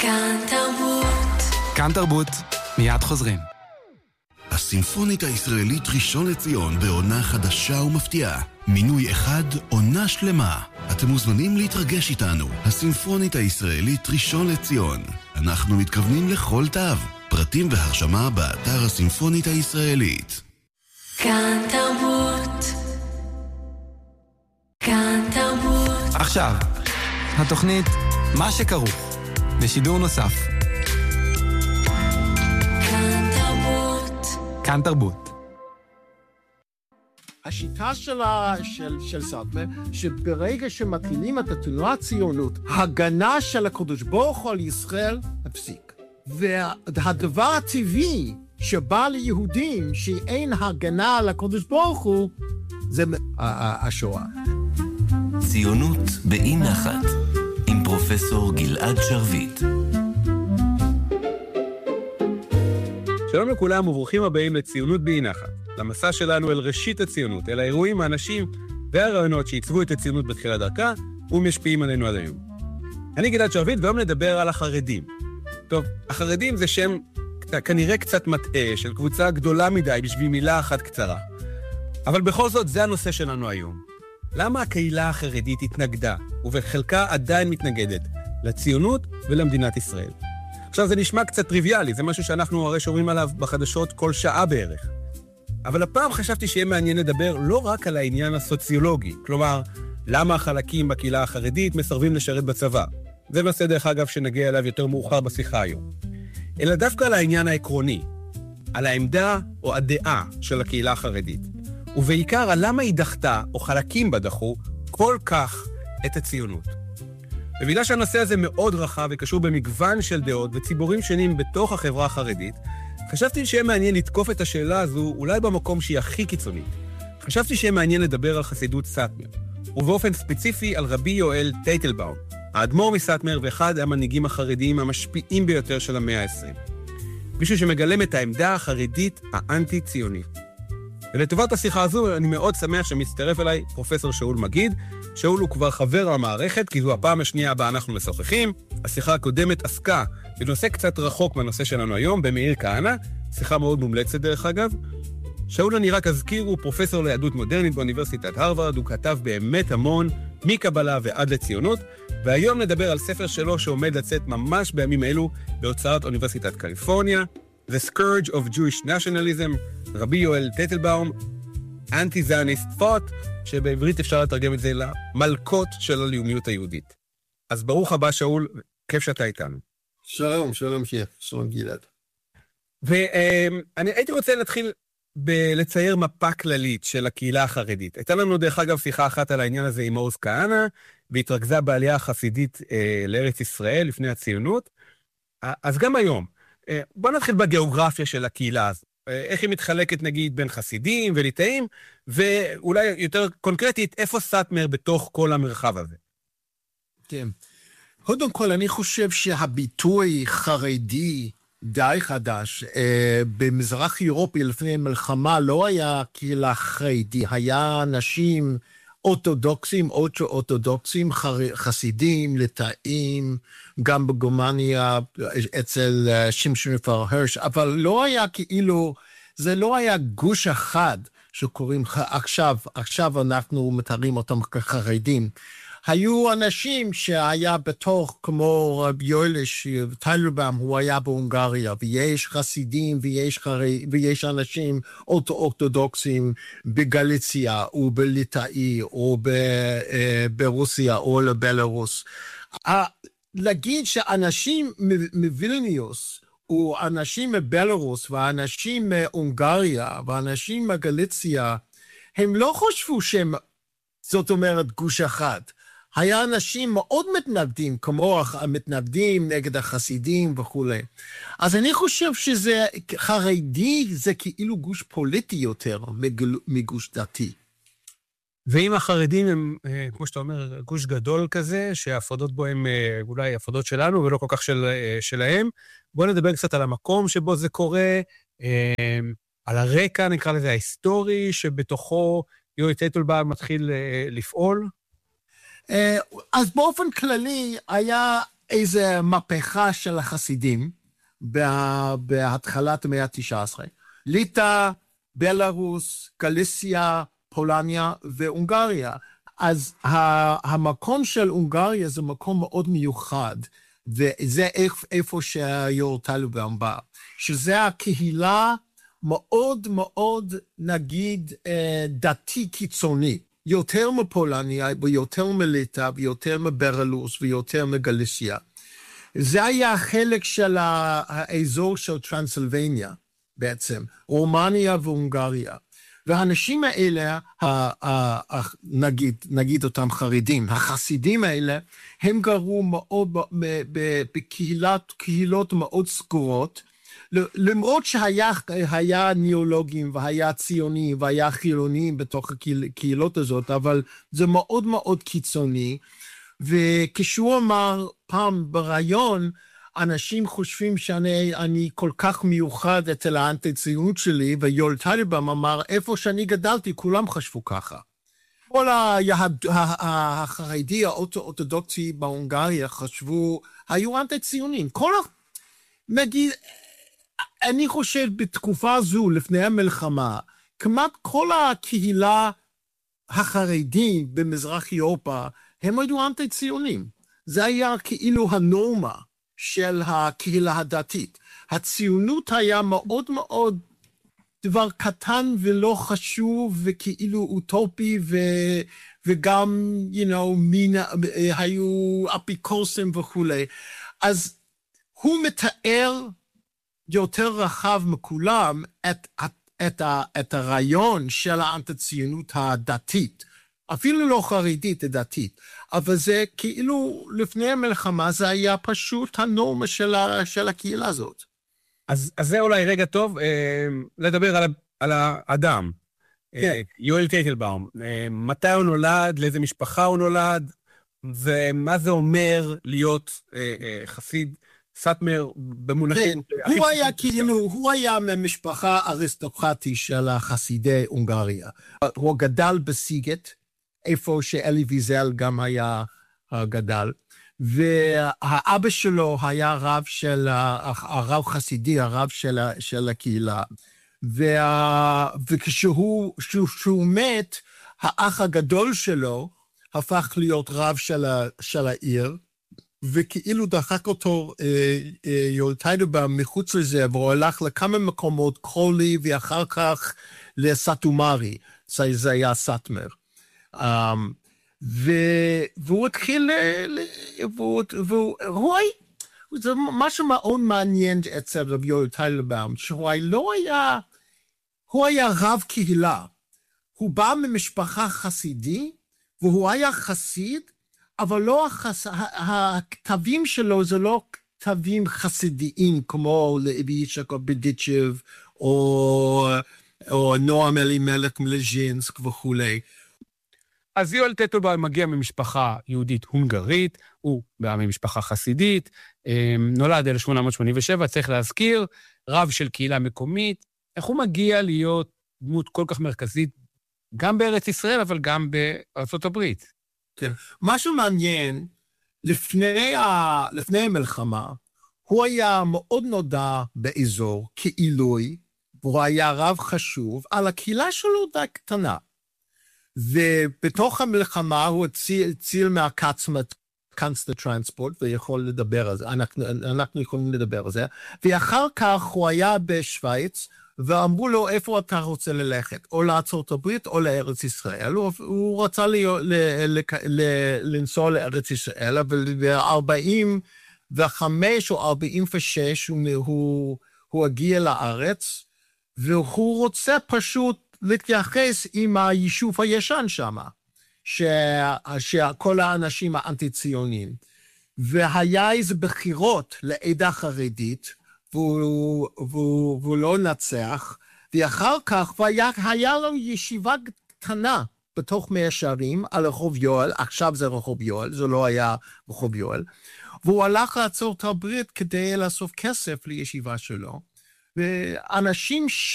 כאן תרבות. כאן תרבות, מיד חוזרים. הסימפונית הישראלית ראשון לציון בעונה חדשה ומפתיעה. מינוי אחד, עונה שלמה. אתם מוזמנים להתרגש איתנו. הסימפונית הישראלית ראשון לציון. אנחנו מתכוונים לכל תו. פרטים והרשמה באתר הסימפונית הישראלית. כאן תרבות. כאן תרבות. עכשיו, התוכנית מה שכרוך, בשידור נוסף. כאן תרבות. כאן תרבות. השיטה של סאטמר, שברגע שמטילים את התנועה הציונות, הגנה של הקדוש ברוך הוא על ישראל הפסיק. והדבר הטבעי שבא ליהודים שאין הגנה על הקדוש ברוך הוא, זה השואה. ציונות באי נחת, עם פרופסור גלעד שרביט. שלום לכולם וברוכים הבאים לציונות באי נחת, למסע שלנו אל ראשית הציונות, אל האירועים, האנשים והרעיונות שעיצבו את הציונות בתחילת דרכה ומשפיעים עלינו עד היום. אני גלעד שרביט והיום נדבר על החרדים. טוב, החרדים זה שם כנראה קצת מטעה של קבוצה גדולה מדי בשביל מילה אחת קצרה. אבל בכל זאת זה הנושא שלנו היום. למה הקהילה החרדית התנגדה, ובחלקה עדיין מתנגדת, לציונות ולמדינת ישראל? עכשיו זה נשמע קצת טריוויאלי, זה משהו שאנחנו הרי שומעים עליו בחדשות כל שעה בערך. אבל הפעם חשבתי שיהיה מעניין לדבר לא רק על העניין הסוציולוגי, כלומר, למה החלקים בקהילה החרדית מסרבים לשרת בצבא. זה נושא דרך אגב שנגיע אליו יותר מאוחר בשיחה היום. אלא דווקא על העניין העקרוני, על העמדה או הדעה של הקהילה החרדית. ובעיקר על למה היא דחתה, או חלקים בה דחו, כל כך את הציונות. ובגלל שהנושא הזה מאוד רחב וקשור במגוון של דעות וציבורים שונים בתוך החברה החרדית, חשבתי שיהיה מעניין לתקוף את השאלה הזו אולי במקום שהיא הכי קיצונית. חשבתי שיהיה מעניין לדבר על חסידות סאטמר, ובאופן ספציפי על רבי יואל טייטלבאום, האדמו"ר מסאטמר ואחד המנהיגים החרדיים המשפיעים ביותר של המאה ה-20. מישהו שמגלם את העמדה החרדית האנטי-ציונית. ולטובת השיחה הזו אני מאוד שמח שמצטרף אליי פרופסור שאול מגיד. שאול הוא כבר חבר המערכת, כי זו הפעם השנייה הבאה אנחנו משוחחים. השיחה הקודמת עסקה בנושא קצת רחוק מהנושא שלנו היום, במאיר כהנא, שיחה מאוד מומלצת דרך אגב. שאול אני רק אזכיר, הוא פרופסור ליהדות מודרנית באוניברסיטת הרווארד, הוא כתב באמת המון, מקבלה ועד לציונות, והיום נדבר על ספר שלו שעומד לצאת ממש בימים אלו בהוצאת אוניברסיטת קליפורניה, The Scourge of Jewish Nationalism, רבי יואל טייטלבאום, Anti-Zionist Thought, שבעברית אפשר לתרגם את זה למלכות של הלאומיות היהודית. אז ברוך הבא שאול, כיף שאתה איתנו. שלום, שלום שיר, שלום גלעד. ואני הייתי רוצה להתחיל לצייר מפה כללית של הקהילה החרדית. הייתה לנו דרך אגב שיחה אחת על העניין הזה עם מעוז כהנא, והתרכזה בעלייה החסידית לארץ ישראל לפני הציונות. אז גם היום, בוא נתחיל בגיאוגרפיה של הקהילה הזו. איך היא מתחלקת נגיד בין חסידים וליטאים, ואולי יותר קונקרטית, איפה סאטמר בתוך כל המרחב הזה? כן. קודם כל, אני חושב שהביטוי חרדי די חדש, במזרח אירופי לפני מלחמה לא היה קהילה חרדי, היה אנשים אורתודוקסים, אורתודוקסים, חסידים, ליטאים, גם בגרמניה, אצל שמשון רפאל הרש, אבל לא היה כאילו, זה לא היה גוש אחד שקוראים, עכשיו אנחנו מתארים אותם כחרדים. היו אנשים שהיה בתוך, כמו רבי יואל טייטלבאום, הוא היה בהונגריה, ויש חסידים ויש אנשים אורתודוקסים בגליציה, או בליטאי, או ברוסיה, או לבלרוס. להגיד שאנשים מווילניוס, או אנשים מבלרוס, ואנשים מהונגריה, ואנשים מגליציה, הם לא חשבו שהם, זאת אומרת, גוש אחד. היה אנשים מאוד מתנגדים, כמו המתנגדים נגד החסידים וכו'. אז אני חושב שזה חרדי, זה כאילו גוש פוליטי יותר מגוש דתי. ואם החרדים הם, כמו שאתה אומר, גוש גדול כזה, שההפרדות בו הם אולי הפרדות שלנו ולא כל כך שלהם, בואו נדבר קצת על המקום שבו זה קורה, על הרקע, נקרא לזה, ההיסטורי, שבתוכו יואל טייטלבאום מתחיל לפעול. אז באופן כללי היה איזה מהפכה של החסידים בהתחלת המאה ה-19. ליטא, בלרוס, גליסיה, פולניה והונגריה. אז המקום של הונגריה זה מקום מאוד מיוחד, וזה איפה שיורל טיילבאום בא, שזה הקהילה מאוד מאוד, נגיד, דתי קיצוני, יותר מפולניה, ויותר מליטא, ויותר מבלרוס, ויותר מגליסיה. זה היה החלק של האזור של טרנסילבניה, בעצם, רומניה והונגריה. והאנשים האלה, נגיד אותם חרדים, החסידים האלה, הם גרו מאוד בקהילות מאוד סגורות, למרות שהיה ניאולוגים והיה ציונים והיה חילונים בתוך הקהילות הזאת, אבל זה מאוד מאוד קיצוני, וכשהוא אמר פעם ברעיון, אנשים חושבים שאני כל כך מיוחד אצל האנטי-ציונות שלי, ויורל טיילבאום אמר, איפה שאני גדלתי, כולם חשבו ככה. כל החרדי האורתודוקסי בהונגריה חשבו, היו אנטי-ציונים. נגיד, אני חושב בתקופה זו, לפני המלחמה, כמעט כל הקהילה החרדי במזרח אירופה, הם היו אנטי-ציונים. זה היה כאילו הנורמה של הקהילה הדתית. הציונות היה מאוד מאוד דבר קטן ולא חשוב וכאילו אוטופי וגם, היו אפיקורסים וכולי. אז הוא מתאר יותר רחב מכולם את הרעיון של האנטי-ציונות הדתית. אפילו לא חרדית, דתית, אבל זה כאילו לפני המלחמה זה היה פשוט הנורמה של הקהילה הזאת. אז זה אולי רגע טוב לדבר על האדם, יורל טיילבאום. מתי הוא נולד, לאיזה משפחה הוא נולד, ומה זה אומר להיות חסיד סאטמר במונחים... הוא היה ממשפחה אריסטוקרטית של חסידי הונגריה. הוא גדל בסיגט, איפה שאלי ויזל גם היה גדל, והאבא שלו היה הרב חסידי, הרב של הקהילה, וכשהוא מת, האח הגדול שלו הפך להיות רב של העיר, וכאילו דחק אותו יורל טיילבאום מחוץ לזה, והוא הלך לכמה מקומות, קרולי, ואחר כך לסאטומרי, זה היה סאטמר. והוא התחיל, זה משהו מאוד מעניין אצל רב יורל טיילבאום, שהוא היה רב קהילה, הוא בא ממשפחה חסידי, והוא היה חסיד, אבל לא הכתבים שלו זה לא כתבים חסידיים, כמו לאבישק או בדיצ'ב, או נועם אלימלך מלז'ינסק וכולי. אז יורל טיילבאום מגיע ממשפחה יהודית הונגרית, הוא בא ממשפחה חסידית, נולד 1887, צריך להזכיר, רב של קהילה מקומית, איך הוא מגיע להיות דמות כל כך מרכזית, גם בארץ ישראל, אבל גם בארצות הברית. כן. משהו מעניין, לפני המלחמה, הוא היה מאוד נודע באזור כעילוי, והוא היה רב חשוב, על הקהילה שלו די קטנה. ובתוך המלחמה הוא הציל מהקצמת קאנסטר טרנספורט, ויכול לדבר על זה, אנחנו יכולים לדבר על זה, ואחר כך הוא היה בשוויץ, ואמרו לו איפה אתה רוצה ללכת, או לארצות הברית או לארץ ישראל, הוא רצה לנסוע לארץ ישראל, אבל ב-45 או 46 הוא הגיע לארץ, והוא רוצה פשוט להתייחס עם היישוב הישן שם, שכל האנשים האנטי-ציונים, והיה איזה בחירות לעדה חרדית, והוא לא נצח, ואחר כך היה לו ישיבה קטנה בתוך מאה שערים על רחוב יואל, עכשיו זה רחוב יואל, זה לא היה רחוב יואל, והוא הלך לארצות הברית כדי לאסוף כסף לישיבה שלו, ואנשים